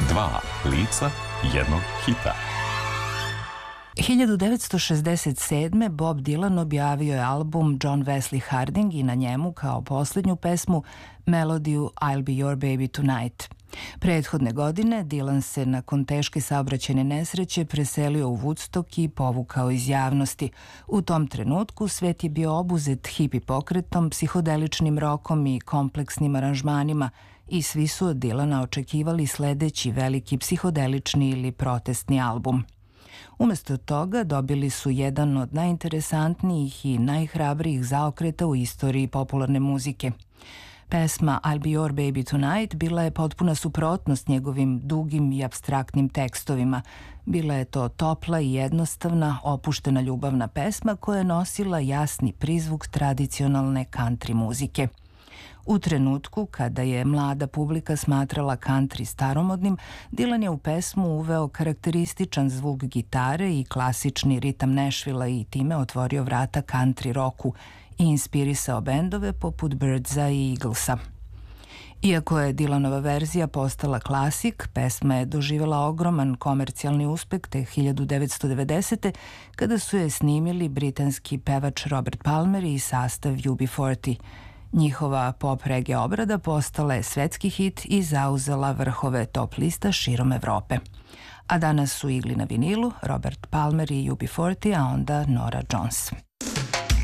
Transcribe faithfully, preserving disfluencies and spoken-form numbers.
Dva lica jednog hita. hiljadu devetsto šezdeset sedme. Bob Dylan objavio je album John Wesley Harding i na njemu kao poslednju pesmu melodiju I'll be your baby tonight. Prethodne godine Dylan se nakon teške saobraćajne nesreće preselio u Woodstock i povukao iz javnosti. U tom trenutku svet je bio obuzet hipi pokretom, psihodeličnim rokom i kompleksnim aranžmanima i svi su od Dylana očekivali sledeći veliki psihodelični ili protestni album. Umesto toga dobili su jedan od najinteresantnijih i najhrabrijih zaokreta u istoriji popularne muzike. Pesma I'll be your baby tonight bila je potpuna suprotnost njegovim dugim i apstraktnim tekstovima. Bila je to topla i jednostavna, opuštena ljubavna pesma koja je nosila jasni prizvuk tradicionalne country muzike. U trenutku kada je mlada publika smatrala country staromodnim, Dylan je u pesmu uveo karakterističan zvuk gitare i klasični ritam Nashvilla i time otvorio vrata country roku i inspirisao bendove poput Birdsa i Eaglesa. Iako je Dylanova verzija postala klasik, pesma je doživjela ogroman komercijalni uspeh te hiljadu devetsto devedesete. kada su je snimili britanski pevač Robert Palmer i sastav U B četrdeset. Njihova pop reggae obrada postala je svetski hit i zauzela vrhove top lista širom Evrope. A danas su igli na vinilu Robert Palmer i U B četrdeset, a onda Norah Jones.